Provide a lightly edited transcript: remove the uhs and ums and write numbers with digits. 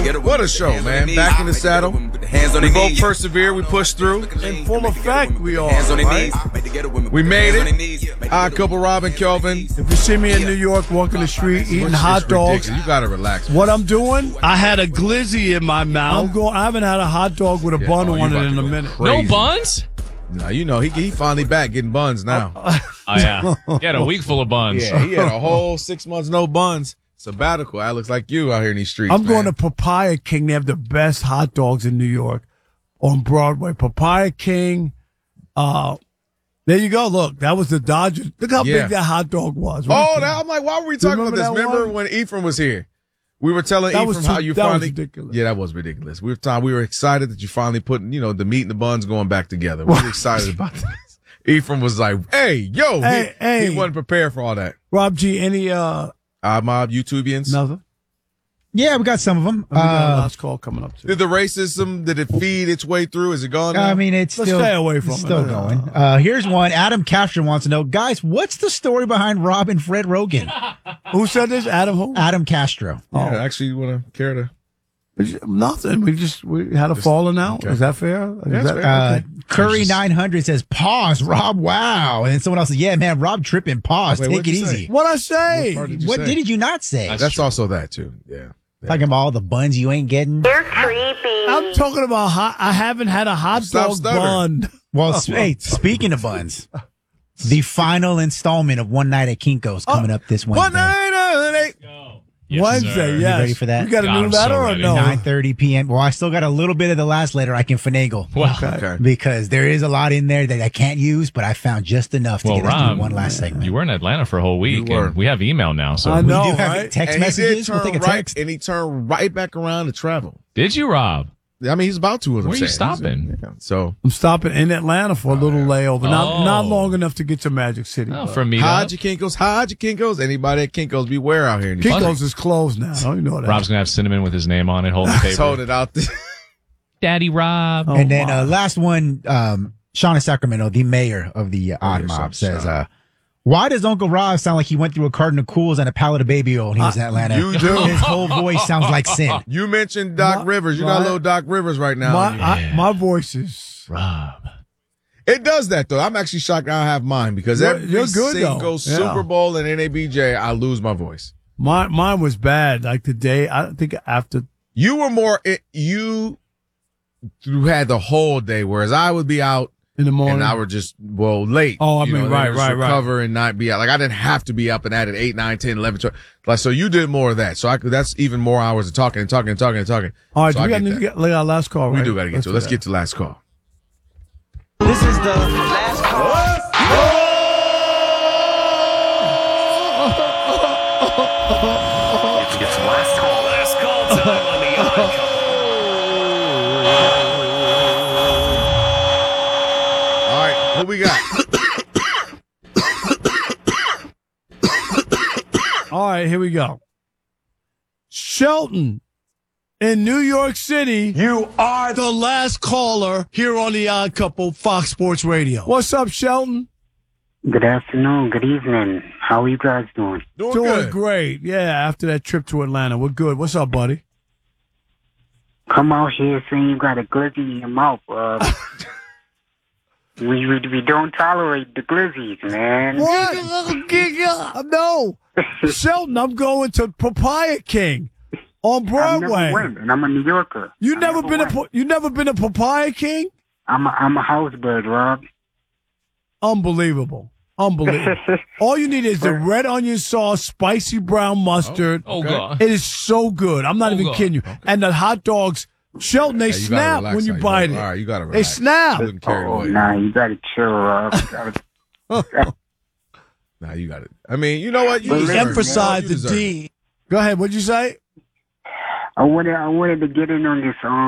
What a show, man. Back in the saddle. We both persevere. We push through. In full effect, we are. Right? We made it. Odd couple, Rob and Kelvin. If you see me in New York walking the street eating It's hot dogs, ridiculous. You got to relax. what I'm doing, I had a glizzy in my mouth. I haven't had a hot dog with a bun you on about it in to a go minute. crazy. No buns? No, you know, he finally back getting buns now. Oh, yeah. He had a week full of buns. Yeah, he had a whole 6 months no buns. Sabbatical. That looks like you out here in these streets. I'm going man. to Papaya King. They have the best hot dogs in New York on Broadway. Papaya King. There you go. Look, that was the Dodgers. Look how big that hot dog was. I'm like, why were we talking about this? remember that Remember one? when Ephraim was here? We were telling That was Ephraim how too- you that was finally. ridiculous. Yeah, that was ridiculous. We were excited that you finally put, the meat and the buns going back together. We were excited about this. Ephraim was like, hey, yo. Hey. He wasn't prepared for all that. Rob G, any Mob YouTubians. nothing? Yeah, we got some of them. We got a last call coming up too. Did the racism, did it feed its way through? Is it gone now? I mean, it's Let's still, stay away from it's it. still going. Here's one. Adam Castro wants to know, guys, what's the story behind Rob and Fred Rogan? Who said this? Adam who? Adam Castro. Yeah, actually, you want to care to? Nothing. We had a falling out. okay. Is that fair? That's fair. Okay. Curry 900 says, pause, Rob, wow. And then someone else says, yeah, man, Rob tripping, pause, Wait, take what'd it you say? easy. What I say? What did you not say? That's also that, too. Yeah. Talking about all the buns you ain't getting. You're creepy. I'm talking about I haven't had a hot Stop dog stuttering. bun. Well, hey, speaking of buns, the final installment of One Night at Kinko's coming up this Wednesday. 1 9 8. Yes, Wednesday, sir. yes. ready for that? You got a God, new I'm so letter or ready. no? 9:30 p.m. Well, I still got a little bit of the last letter I can finagle. Well, Okay. Because there is a lot in there that I can't use, but I found just enough to get us Rob, through one last segment. you were in Atlanta for a whole week, You were. and we have email now. So I We know, do have right? text And he did messages. We'll turn take a right, text. and he turned right back around to travel. Did you, Rob? I mean, he's about to. Where are you stopping? So, I'm stopping in Atlanta for a little layover. Not Oh. long enough to get to Magic City. Oh, but for me. hide your Kinkos. Anybody at Kinkos, beware out here. In these Kinko's is closed now. Don't you know that? Rob's going to have cinnamon with his name on it, holding the streets. paper. Hold it out there. Daddy Rob. Oh, And then my. last one, Sean in Sacramento, the mayor of the Odd Sean, Mob, says, Sean. why does Uncle Rob sound like he went through a carton of Cools and a pallet of baby oil when he was in Atlanta? you do. His whole voice sounds like sin. You mentioned Doc Rivers. You got a little Doc Rivers right now. my voice is. Rob. It does that, though. I'm actually shocked I don't have mine because every You're good, though. single Yeah. Super Bowl and NABJ, I lose my voice. Mine was bad. Like the day, I think after. You were more, you had the whole day, whereas I would be out In the morning. and I would just, late. Oh, I You mean, know, right, just right. recover and not be out. Like, I didn't have to be up and at it 8, 9, 10, 11, 12. Like, so you did more of that. So that's even more hours of talking and talking and talking and talking. All right, So I we got get to that. get our last call. We right? do got to get to it. Let's get to last call. This is the last call. It's last call. Last call time on the Odd Couple. All right, what we got? All right, here we go. Shelton in New York City. You are the last caller here on the Odd Couple, Fox Sports Radio. What's up, Shelton? Good afternoon. Good evening. How are you guys doing? Doing Doing good. great. Yeah, after that trip to Atlanta. We're good. What's up, buddy? Come out here saying you got a glizzy in your mouth. We don't tolerate the glizzies, man. What? No. Shelton, I'm going to Papaya King on I Broadway. never went, and I'm a New Yorker. You I never never been went. you never been a Papaya King? I'm a housebird, Rob. Unbelievable. Unbelievable. All you need is the red onion sauce, spicy brown mustard. Oh, God. It is so good. I'm not Oh, even God. kidding you. And the hot dogs, Shelton, they Hey, you gotta snap relax when you how bite go. it. All right, you got to They relax. snap. You wouldn't carry Oh, away. nah, you gotta chill, Rob. Nah, you got it. I mean, you know what? You But deserve it. Emphasize You the deserve it. D. Go ahead. What'd you say? I wanted to get in on this